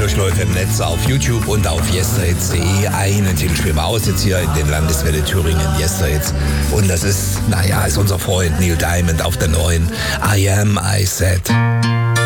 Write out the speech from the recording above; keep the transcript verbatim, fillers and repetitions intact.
durchläuft im Netz auf YouTube und auf yesterhits punkt de. Einen Titel spielen wir aus jetzt hier in den Landeswelle Thüringen Yesterhits. Und das ist, naja, ist unser Freund Neil Diamond auf der neuen I Am, I Said.